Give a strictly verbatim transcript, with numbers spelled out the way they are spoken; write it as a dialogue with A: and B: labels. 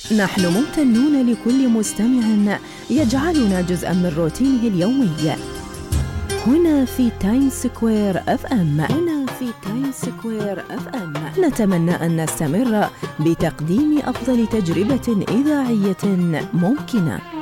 A: نحن ممتنون لكل مستمع يجعلنا جزءاً من روتينه اليومي. هنا في تايمز سكوير اف ام هنا في تايمز سكوير اف ام نتمنى أن نستمر بتقديم أفضل تجربة إذاعية ممكنة.